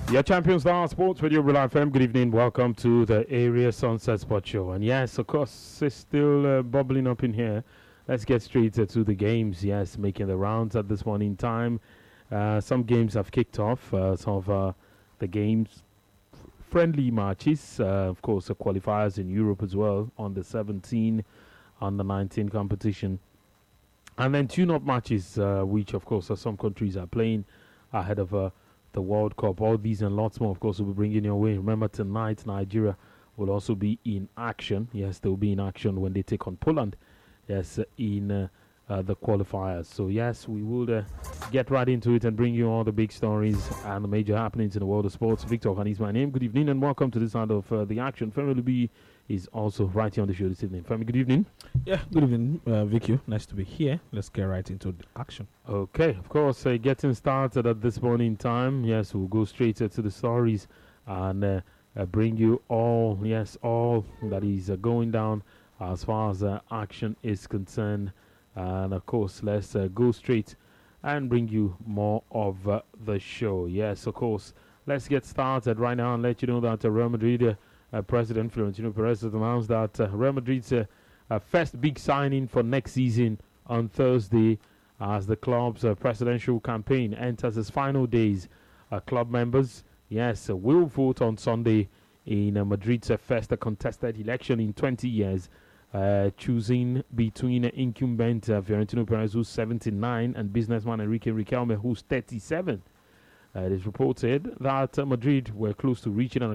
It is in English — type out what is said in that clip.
Your Champions Star Sports Radio Real FM. Good evening. Welcome to the Area Sunset Sport Show. And yes, of course, it's still bubbling up in here. Let's get straight to the games. Yes, making the rounds at this point in time. Some games have kicked off. Some of the games, friendly matches. Of course, the qualifiers in Europe as well on the 17, on the 19 competition. And then tune-up matches, which, of course, some countries are playing ahead of the World Cup. All these and lots more, of course, will be bringing your way. Remember, tonight, Nigeria will also be in action. Yes, they will be in action when they take on Poland. Yes, in the qualifiers. So, yes, we will get right into it and bring you all the big stories and the major happenings in the world of sports. Victor Khan is my name. Good evening and welcome to this side of the action. Femi B is also right here on the show this evening. Femi, good evening. Yeah, good evening, Vicky. Nice to be here. Let's get right into the action. Okay, of course, getting started at this point in time. Yes, we'll go straight to the stories and bring you all that is going down as far as action is concerned. And of course, let's go straight and bring you more of the show. Yes, of course, let's get started right now and let you know that Real Madrid President Florentino Perez has announced that Real Madrid's first big signing for next season on Thursday as the club's presidential campaign enters its final days. Club members, will vote on Sunday in Madrid's first contested election in 20 years, choosing between incumbent Florentino Perez, who's 79, and businessman Enrique Riquelme, who's 37. It is reported that Madrid were close to reaching an